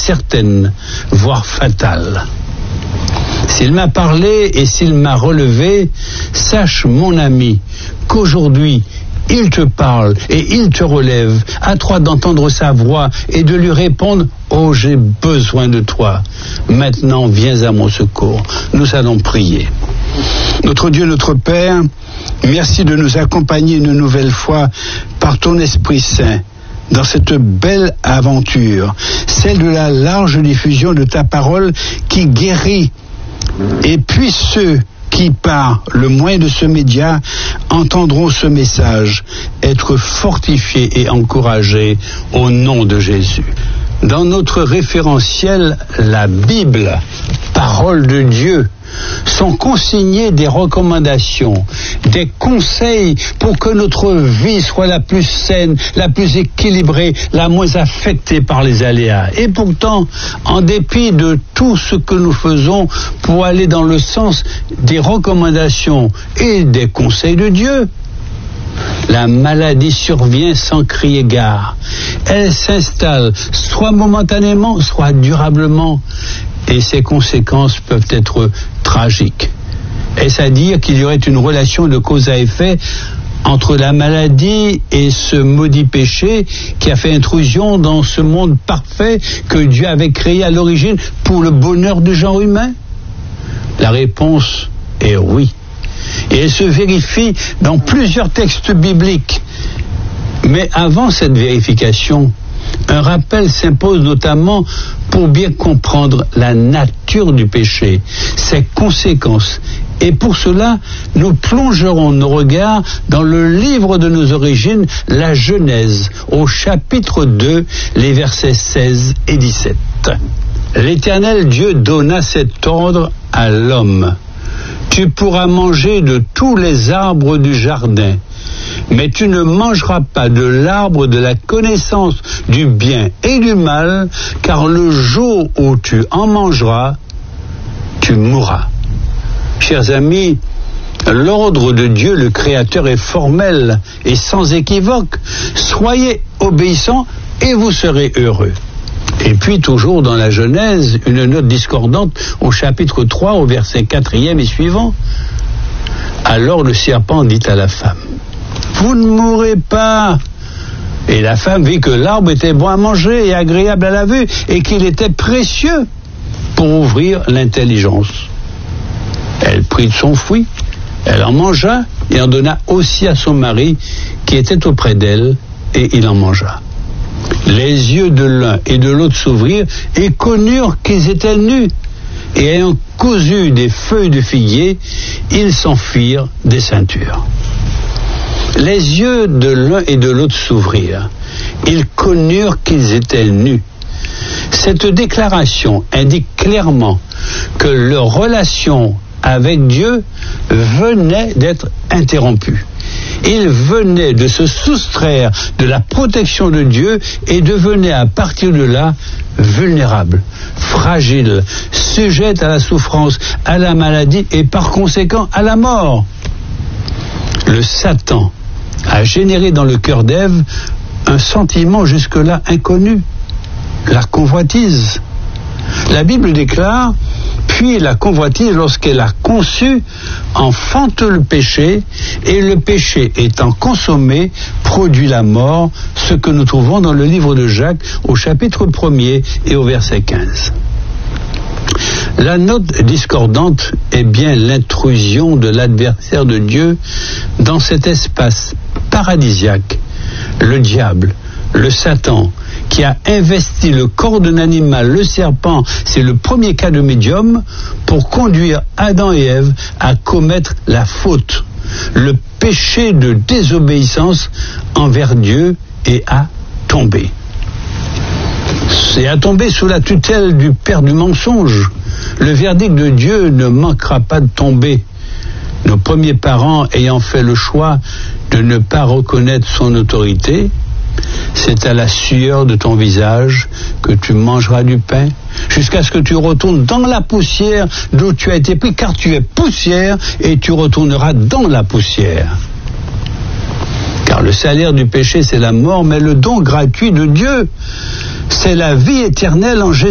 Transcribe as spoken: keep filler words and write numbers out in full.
certaine, voire fatale. S'il m'a parlé et s'il m'a relevé, sache, mon ami, qu'aujourd'hui, il te parle et il te relève. À toi d'entendre sa voix et de lui répondre « Oh, j'ai besoin de toi. Maintenant, viens à mon secours. » Nous allons prier. Notre Dieu, notre Père, merci de nous accompagner une nouvelle fois par ton Esprit Saint dans cette belle aventure, celle de la large diffusion de ta parole qui guérit. Et puis ceux qui, par le moyen de ce média, entendront ce message, être fortifiés et encouragés au nom de Jésus. Dans notre référentiel, la Bible, parole de Dieu, sont consignés des recommandations, des conseils pour que notre vie soit la plus saine, la plus équilibrée, la moins affectée par les aléas. Et pourtant, en dépit de tout ce que nous faisons pour aller dans le sens des recommandations et des conseils de Dieu, la maladie survient sans crier gare. Elle s'installe, soit momentanément, soit durablement. Et ses conséquences peuvent être tragiques. Est-ce à dire qu'il y aurait une relation de cause à effet entre la maladie et ce maudit péché qui a fait intrusion dans ce monde parfait que Dieu avait créé à l'origine pour le bonheur du genre humain? La réponse est oui. Et elle se vérifie dans plusieurs textes bibliques. Mais avant cette vérification, un rappel s'impose notamment pour bien comprendre la nature du péché, ses conséquences. Et pour cela, nous plongerons nos regards dans le livre de nos origines, la Genèse, au chapitre deux, les versets seize et dix-sept. L'Éternel Dieu donna cet ordre à l'homme. Tu pourras manger de tous les arbres du jardin, mais tu ne mangeras pas de l'arbre de la connaissance du bien et du mal, car le jour où tu en mangeras, tu mourras. Chers amis, l'ordre de Dieu, le Créateur, est formel et sans équivoque. Soyez obéissants et vous serez heureux. Et puis, toujours dans la Genèse, une note discordante au chapitre trois, au verset quatrième et suivant. Alors le serpent dit à la femme, « Vous ne mourrez pas !» Et la femme vit que l'arbre était bon à manger et agréable à la vue, et qu'il était précieux pour ouvrir l'intelligence. Elle prit de son fruit, elle en mangea, et en donna aussi à son mari, qui était auprès d'elle, et il en mangea. Les yeux de l'un et de l'autre s'ouvrirent et connurent qu'ils étaient nus. Et ayant cousu des feuilles de figuier, ils s'enfirent des ceintures. Les yeux de l'un et de l'autre s'ouvrirent. Ils connurent qu'ils étaient nus. Cette déclaration indique clairement que leur relation avec Dieu venait d'être interrompue. Ils venaient de se soustraire de la protection de Dieu et devenaient à partir de là vulnérables, fragiles, sujettes à la souffrance, à la maladie et par conséquent à la mort. Le Satan a généré dans le cœur d'Ève un sentiment jusque-là inconnu, la convoitise. La Bible déclare: puis la convoitise, lorsqu'elle a conçu, enfante le péché, et le péché étant consommé, produit la mort, ce que nous trouvons dans le livre de Jacques, au chapitre premier et au verset quinze. La note discordante est bien l'intrusion de l'adversaire de Dieu dans cet espace paradisiaque, le diable, le Satan, qui a investi le corps d'un animal, le serpent, c'est le premier cas de médium, pour conduire Adam et Ève à commettre la faute, le péché de désobéissance envers Dieu, et à tomber. C'est à tomber sous la tutelle du père du mensonge. Le verdict de Dieu ne manquera pas de tomber. Nos premiers parents ayant fait le choix de ne pas reconnaître son autorité, c'est à la sueur de ton visage que tu mangeras du pain, jusqu'à ce que tu retournes dans la poussière d'où tu as été pris, car tu es poussière et tu retourneras dans la poussière. Car le salaire du péché, c'est la mort, mais le don gratuit de Dieu, c'est la vie éternelle en Jésus.